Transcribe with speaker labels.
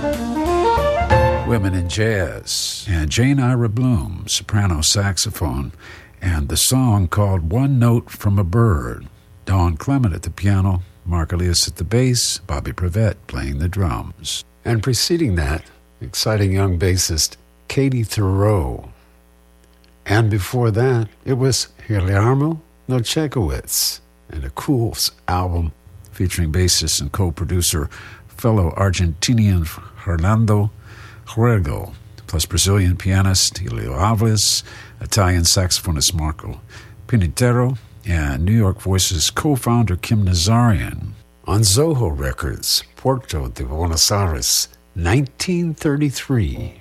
Speaker 1: Women in Jazz, and Jane Ira Bloom, soprano saxophone, and the song called One Note from a Bird. Don Clement at the piano, Mark Elias at the bass, Bobby Prevette playing the drums. And preceding that, exciting young bassist Katie Thoreau. And before that, it was Guillermo Nochekowitz and a cool album featuring bassist and co-producer fellow Argentinian Fernando Huergo, plus Brazilian pianist Helio Alves, Italian saxophonist Marco Pinatero, and New York Voices co-founder Kim Nazarian. On Zoho Records, Puerto de Buenos Aires, 1933.